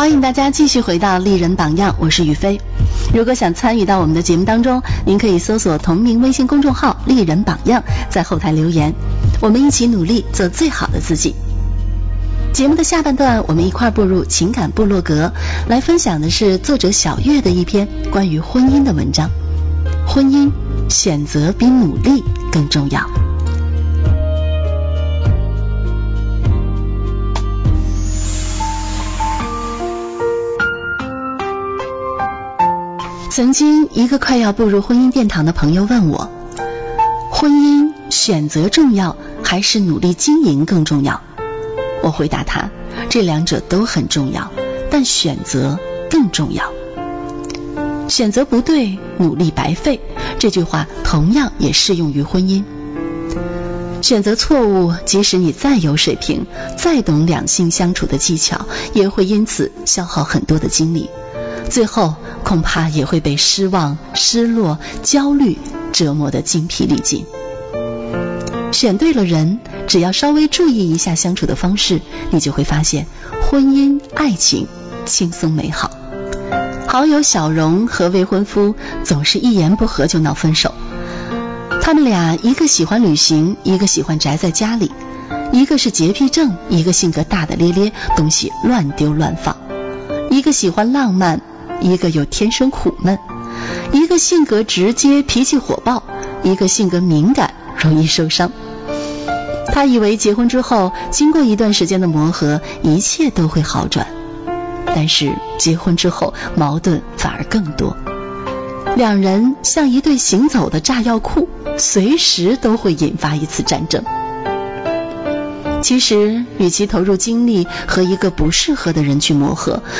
欢迎大家继续回到丽人榜样，我是雨飞。如果想参与到我们的节目当中，您可以搜索同名微信公众号丽人榜样，在后台留言，我们一起努力做最好的自己。节目的下半段，我们一块步入情感部落格，来分享的是作者小月的一篇关于婚姻的文章。婚姻，选择比努力更重要。曾经一个快要步入婚姻殿堂的朋友问我，婚姻选择重要还是努力经营更重要？我回答他，这两者都很重要，但选择更重要。选择不对，努力白费，这句话同样也适用于婚姻。选择错误，即使你再有水平，再懂两性相处的技巧，也会因此消耗很多的精力，最后恐怕也会被失望、失落、焦虑折磨得精疲力尽。选对了人，只要稍微注意一下相处的方式，你就会发现婚姻、爱情轻松美好。好友小荣和未婚夫总是一言不合就闹分手。他们俩一个喜欢旅行，一个喜欢宅在家里，一个是洁癖症，一个性格大大咧咧，东西乱丢乱放，一个喜欢浪漫，一个又天生苦闷，一个性格直接，脾气火爆，一个性格敏感，容易受伤。他以为结婚之后，经过一段时间的磨合，一切都会好转，但是结婚之后矛盾反而更多，两人像一对行走的炸药库，随时都会引发一次战争。其实与其投入精力和一个不适合的人去磨合，